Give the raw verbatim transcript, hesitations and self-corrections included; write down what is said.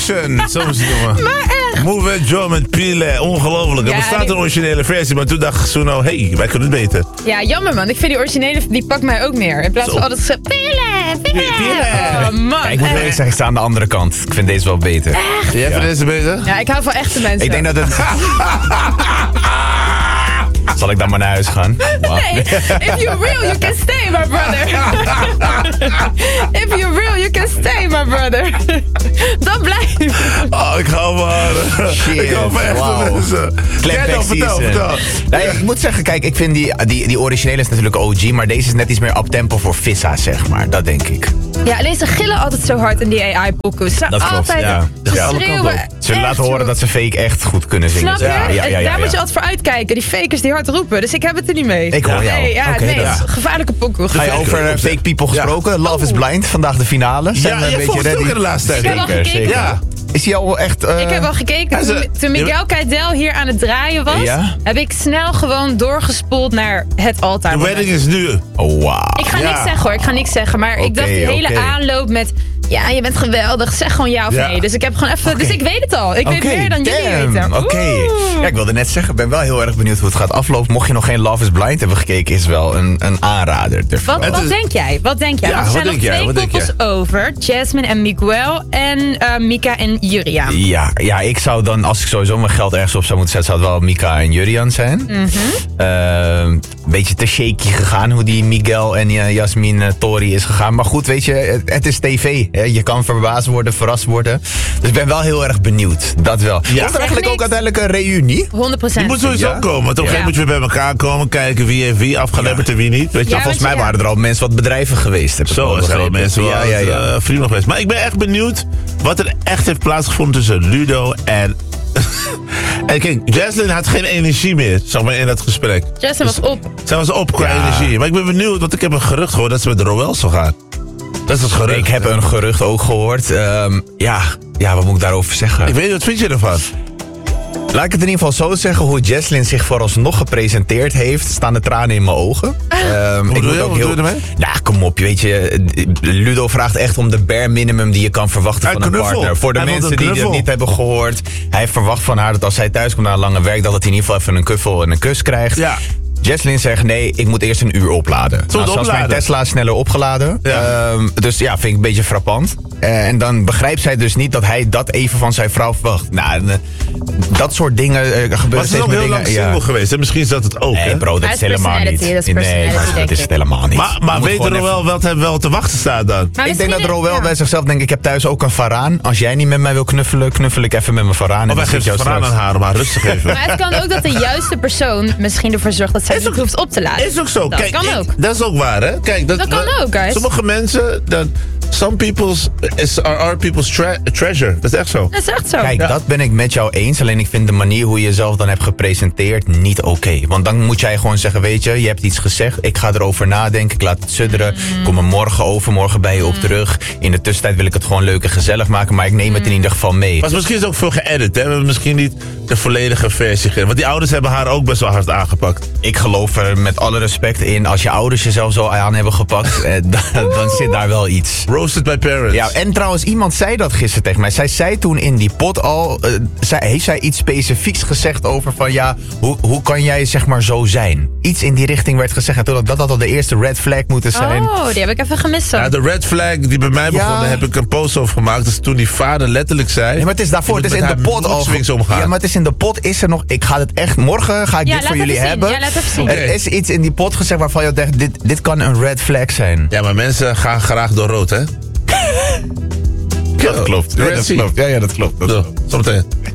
Temptation. Zo is het, jongen. Maar echt. Move It, Joe met Pile. Ongelooflijk. Ja, er bestaat die... een originele versie, maar toen dacht Suno, hé, hey, wij kunnen het beter. Ja, jammer man. Ik vind die originele, die pakt mij ook meer. In plaats van altijd zo, Pile, Pile. Oh man. Ja, ik moet eerlijk zeggen, ik sta aan de andere kant. Ik vind deze wel beter. Echt? Jij vindt deze beter? Ja, ik hou van echte mensen. Ik denk dat het... Zal ik dan maar naar huis gaan? Wow. Nee, if you're real, you can stay, my brother. If you're real, you can stay, my brother. Dan blijf. Oh, ik hou van haar. Shit, Ik hou van echte wow. mensen. Clapback Vertel, vertel, season. vertel. Nee, ik moet zeggen, kijk, ik vind die, die, die originele is natuurlijk O G, maar deze is net iets meer uptempo voor Vissa, zeg maar. Dat denk ik. Ja, alleen ze gillen altijd zo hard in die A I-pokoes. Ze Dat klopt, altijd ja. ze Ja, schreeuwen. Ze laten Echt, horen joh. dat ze fake echt goed kunnen zingen. Snap je? Ja, ja, ja, ja, Daar moet je ja. altijd voor uitkijken. Die fakers die hard roepen. Dus ik heb het er niet mee. Ik hoor jou. Nee, ja, Oké, nee, dat- het is een gevaarlijke pokoe. Ga je over uh, fake people gesproken? Love is Blind, vandaag de finale. Zijn Ja, we een je beetje volgt ook in de laatste tijd. Ik heb al Zeker, gekeken. zeker. Ja. Is hij al echt... Uh, Ik heb al gekeken. Hij Toen, zei- toen Miguel Kaydel hier aan het draaien was, Ja? heb ik snel gewoon doorgespoeld naar het all-time De moment. wedding is nu. Oh, wauw. Ik ga Ja. niks zeggen hoor, ik ga niks zeggen. Maar ik Oké, dacht die hele oké. aanloop met... Ja, je bent geweldig. Zeg gewoon ja of Ja. nee. Dus ik heb gewoon even... Oké. Dus ik weet het al. Ik weet Oké, meer dan jullie damn, weten. Oké. Oeh. Ja, ik wilde net zeggen, ik ben wel heel erg benieuwd hoe het gaat aflopen. Mocht je nog geen Love is Blind hebben gekeken, is wel een, een aanrader. Wat, Het wat is- denk jij? Wat denk jij? Ja, Want er wat zijn nog denk jij? twee Wat denk koppels over. Jasmine en Miguel. En eh, Mika en Juriaan. Ja, ja, ik zou dan, als ik sowieso mijn geld ergens op zou moeten zetten, zou het wel Mika en Juriaan zijn. Mhm. Uh, een beetje te shaky gegaan hoe die Miguel en uh, Jasmine uh, Tori is gegaan. Maar goed, weet je, het, het is tv. Hè? Je kan verbaasd worden, verrast worden. Dus ik ben wel heel erg benieuwd. Dat wel. Ja. Komt er eigenlijk Echt ook niks. uiteindelijk een reunie? honderd Die procent. moet sowieso Ja. komen. Want op een gegeven Ja. moment moet je weer bij elkaar komen. Kijken wie heeft wie afgeleverd en wie niet. Weet je? Ja, Ja, volgens want mij je- waren er al mensen wat bedrijven geweest. Heb ik Zo, wel er zijn wel begrepen. mensen wel ja, ja, ja. eh, vrienden geweest. Maar ik ben echt benieuwd wat er echt heeft plaatsgevonden tussen Ludo en... en kijk, Jasmine had geen energie meer, zeg maar, in dat gesprek. Jasmine was op. Zij was op qua Ja. energie. Maar ik ben benieuwd, want ik heb een gerucht gehoord dat ze met Roel zou gaan. Dat is het gerucht. Ik heb een gerucht ook gehoord. Um, ja, ja, wat moet ik daarover zeggen? Ik weet niet, wat vind je ervan? Laat ik het in ieder geval zo zeggen. Hoe Jesslyn zich vooralsnog gepresenteerd heeft, staan de tranen in mijn ogen. Um, Hoe bedoel je? Wat bedoel je ermee? Nou, kom op. Je weet je, Ludo vraagt echt om de bare minimum die je kan verwachten Een van een knuffel. partner. Voor de Hij wil mensen een die het knuffel. niet hebben gehoord. Hij verwacht van haar dat als zij thuis komt na een lange werk, dat het in ieder geval even een knuffel en een kus krijgt. Ja. Jesslyn zegt nee, ik moet eerst een uur opladen. Nou, zoals opladen? mijn Tesla is sneller opgeladen. Ja. Um, dus ja, vind ik een beetje frappant. Uh, en dan begrijpt zij dus niet dat hij dat even van zijn vrouw verwacht. Nou, uh, dat soort dingen uh, gebeuren Maar ze is steeds ook meer heel dingen. lang single geweest. En misschien is dat het ook, Nee, hè? bro, dat Hij is is helemaal niet. personality, dat is Nee, personality, maar dat denk is ik. het helemaal niet. Maar, maar Je moet weet gewoon er wel even- wat hem wel te wachten staat dan? Maar Ik denk dat misschien- Ro wel ja. bij zichzelf denkt, ik heb thuis ook een varaan. Als jij niet met mij wil knuffelen, knuffel ik even met mijn varaan. en Of dan hij zie ik geeft jou het aan straks. haar om haar rust te geven. Maar het kan ook dat de juiste persoon misschien ervoor zorgt dat zij Is niet ook- hoeft op te laden. Is ook zo. Dat Kijk, kan ik- ook. dat is ook waar, hè? Kijk, dat, Dat kan ook, guys. Sommige mensen, dan, some people's is, are, are people's tre- treasure. Dat is echt zo. Dat is echt zo. Kijk, Ja. dat ben ik met jou eens. Alleen ik vind de manier hoe je jezelf dan hebt gepresenteerd niet oké. Want dan moet jij gewoon zeggen, weet je, je hebt iets gezegd. Ik ga erover nadenken, ik laat het sudderen. Ik kom er morgen overmorgen bij je op terug. In de tussentijd wil ik het gewoon leuk en gezellig maken. Maar ik neem het in ieder geval mee. Maar misschien is het ook veel geëdit, hè? We hebben misschien niet de volledige versie gegeven. Want die ouders hebben haar ook best wel hard aangepakt. Ik geloof er met alle respect in. Als je ouders jezelf zo aan hebben gepakt, eh, dan, dan zit daar wel iets. Roasted by parents. Ja, en trouwens, iemand zei dat gisteren tegen mij. Zij zei toen in die pot al, uh, zij, heeft zij iets specifieks gezegd over van ja, hoe, hoe kan jij zeg maar zo zijn? Iets in die richting werd gezegd. En toen dat dat al de eerste red flag moeten zijn. Oh, die heb ik even gemist zo. Ja, de red flag die bij mij begon, Ja. daar heb ik een post over gemaakt. Dus toen die vader letterlijk zei... Nee, maar het is daarvoor, je het moet is in met de haar pot al. moedswings omgaan. Ja, maar het is in de pot is er nog. Ik ga het echt, morgen ga ik Ja, dit laat voor jullie even zien. hebben. Ja, laat even zien. Er is iets in die pot gezegd waarvan je denkt, dit, dit kan een red flag zijn. Ja, maar mensen gaan graag door rood, hè? Dat klopt. Ja, Red dat Sea. klopt. Ja, ja, dat klopt. Dat Zo, klopt. zometeen.